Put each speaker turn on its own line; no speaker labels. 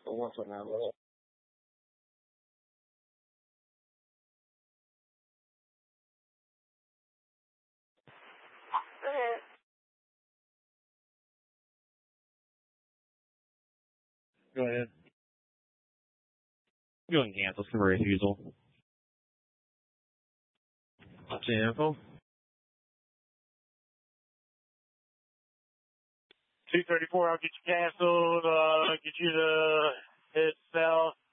once on that little.
Go ahead. Go and cancel some refusal. What's the info? 234, I'll get you canceled, get you to head south